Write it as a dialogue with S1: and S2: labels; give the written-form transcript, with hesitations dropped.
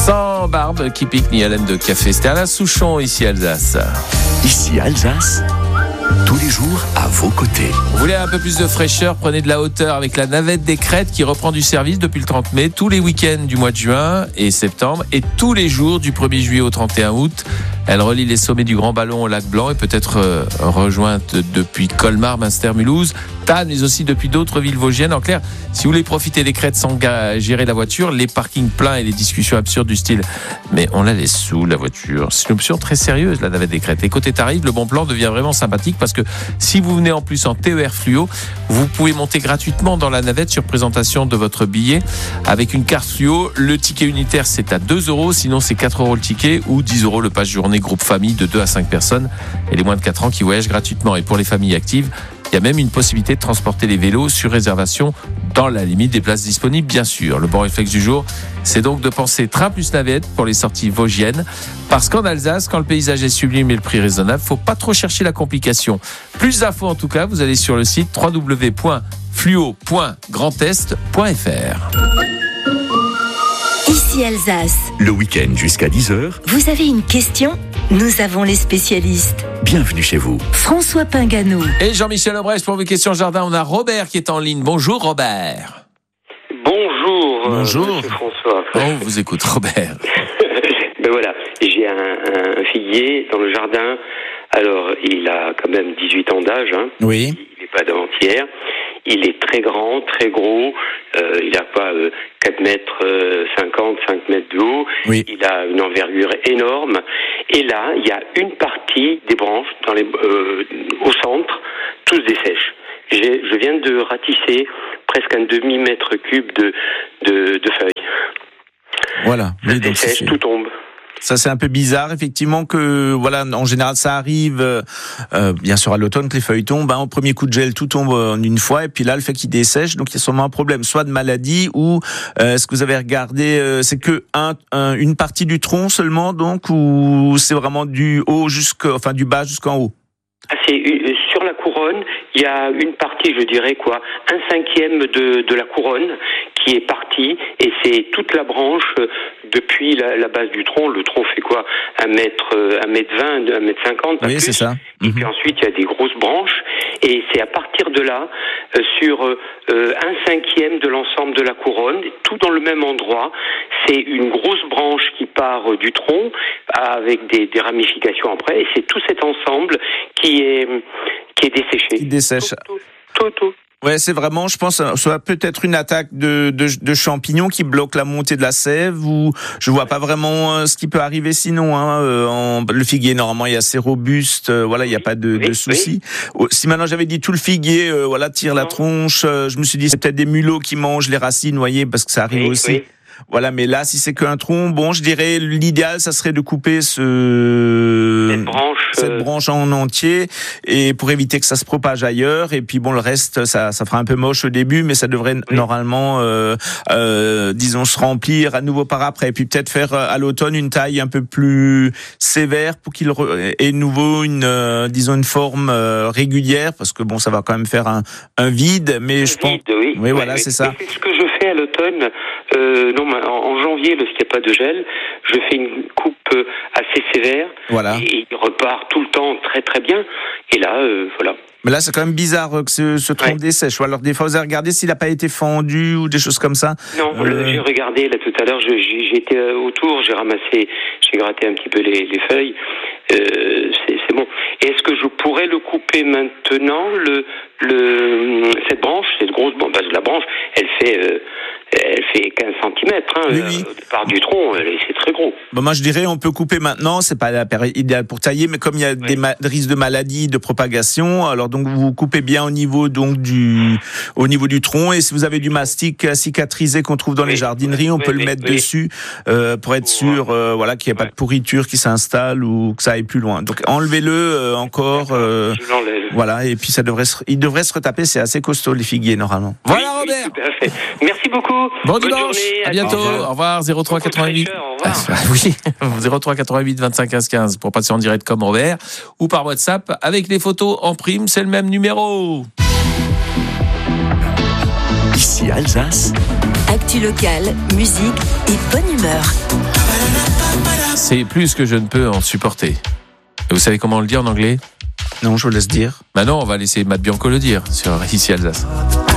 S1: Sans barbe qui pique ni haleine de café. C'était Alain Souchon, ici Alsace.
S2: Ici Alsace, tous les jours à vos côtés.
S1: Vous voulez un peu plus de fraîcheur, prenez de la hauteur avec la navette des Crêtes qui reprend du service depuis le 30 mai, tous les week-ends du mois de juin et septembre et tous les jours du 1er juillet au 31 août. Elle relie les sommets du Grand Ballon au Lac Blanc et peut être rejointe depuis Colmar, Münster, Mulhouse, Thann, mais aussi depuis d'autres villes vosgiennes. En clair, si vous voulez profiter des Crêtes sans gérer la voiture, les parkings pleins et les discussions absurdes du style « mais on la laisse sous la voiture », c'est une option très sérieuse, la navette des Crêtes. Et côté tarif, le bon plan devient vraiment sympathique parce que si vous venez en plus en TER fluo, vous pouvez monter gratuitement dans la navette sur présentation de votre billet avec une carte fluo. Le ticket unitaire, c'est à 2 €, sinon c'est 4 € le ticket ou 10 € le pass journée groupe famille de 2 à 5 personnes et les moins de 4 ans qui voyagent gratuitement. Et pour les familles actives, il y a même une possibilité de transporter les vélos sur réservation dans la limite des places disponibles, bien sûr. Le bon réflexe du jour, c'est donc de penser train plus navette pour les sorties vosgiennes. Parce qu'en Alsace, quand le paysage est sublime et le prix raisonnable, faut pas trop chercher la complication. Plus d'infos en tout cas, vous allez sur le site www.fluo.grandest.fr.
S3: Ici Alsace.
S2: Le week-end jusqu'à 10h,
S3: Vous avez une question ? Nous avons les spécialistes.
S2: bienvenue chez vous.
S3: François Pingano.
S1: Et Jean-Michel Lebrecht pour vos questions jardin. On a Robert qui est en ligne. Bonjour Robert.
S4: Bonjour.
S1: Bonjour.
S4: Monsieur François.
S1: On vous écoute Robert.
S4: Ben voilà, j'ai un figuier dans le jardin. Alors, il a quand même 18 ans d'âge. Hein.
S1: Oui.
S4: Il n'est pas d'avant-hier. Il est très grand, très gros. Il n'a pas 4 mètres 50, 5 mètres de haut.
S1: Oui.
S4: Il a une envergure énorme. Et là, il y a une partie des branches au centre, tous dessèchent. Je viens de ratisser presque un demi-mètre cube de feuilles.
S5: Voilà.
S4: Ça
S5: Oui, donc
S4: dessèche, tout tombe.
S5: ça c'est un peu bizarre effectivement que voilà, en général ça arrive bien sûr à l'automne que les feuilles tombent, au premier coup de gel tout tombe en une fois et puis là le fait qu'il dessèche, donc il y a sûrement un problème soit de maladie ou est-ce que vous avez regardé c'est que une partie du tronc seulement donc ou c'est vraiment du bas jusqu'en haut?
S4: Sur la couronne, il y a une partie, je dirais 1/5 de la couronne qui est partie et c'est toute la branche depuis la base du tronc. Le tronc fait 1m20, 1m50.
S5: Oui, c'est ça.
S4: Et puis ensuite, il y a des grosses branches et c'est à partir de là, sur 1/5 de l'ensemble de la couronne, tout dans le même endroit. C'est une grosse branche qui part du tronc avec des ramifications après et c'est tout cet ensemble qui est desséché.
S5: Qui dessèche.
S4: Tout.
S5: Ouais, c'est vraiment, je pense, soit peut-être une attaque de champignons qui bloque la montée de la sève ou je vois pas vraiment ce qui peut arriver sinon. Le figuier normalement il est assez robuste, il y a pas de souci. Oui. Si maintenant j'avais dit tout le figuier, tire la tronche, je me suis dit c'est peut-être des mulots qui mangent les racines, voyez, parce que ça arrive aussi. Oui. Voilà, mais là, si c'est qu'un tronc, je dirais l'idéal, ça serait de couper cette branche en entier et pour éviter que ça se propage ailleurs. Et puis le reste, ça fera un peu moche au début, mais ça devrait normalement, se remplir à nouveau par après. Et puis peut-être faire à l'automne une taille un peu plus sévère pour qu'il ait nouveau une forme régulière, parce que ça va quand même faire un vide. Mais je pense, oui, voilà, c'est ça.
S4: C'est ce que je fais à l'automne. En janvier, lorsqu'il n'y a pas de gel, je fais une coupe assez sévère. Voilà. Et il repart tout le temps très très bien. Et là, voilà.
S5: Mais là, c'est quand même bizarre que ce tronc dessèche. Alors, des fois, vous avez regardé s'il n'a pas été fendu ou des choses comme ça?
S4: Non, j'ai regardé là tout à l'heure. J'étais autour, j'ai gratté un petit peu les feuilles. C'est bon. Et est-ce que je pourrais le couper maintenant, cette branche, cette grosse branche? Parce que la branche, elle fait 15 cm au départ du tronc, c'est très gros.
S5: Moi je dirais on peut couper maintenant, c'est pas la période idéale pour tailler, mais comme il y a des risques de maladie, de propagation, alors donc vous coupez bien au niveau du tronc, et si vous avez du mastic cicatrisé qu'on trouve dans les jardineries, on peut le mettre dessus pour être sûr qu'il n'y ait pas de pourriture qui s'installe ou que ça aille plus loin. Donc enlevez-le encore, voilà, et puis il devrait se retaper, c'est assez costaud les figuiers normalement.
S1: Voilà Robert.
S4: Tout à fait. Merci beaucoup.
S1: Bon dimanche, à bientôt. Au revoir. 03 88. Oui, 03 88 25 15 15 pour passer en direct comme Robert ou par WhatsApp avec les photos en prime, c'est le même numéro.
S2: Ici Alsace.
S3: Actu locale, musique et bonne humeur.
S1: C'est plus que je ne peux en supporter. Et vous savez comment on le dit en anglais ?
S5: Non, je vous laisse dire.
S1: Non, on va laisser Matt Bianco le dire sur Ici Alsace.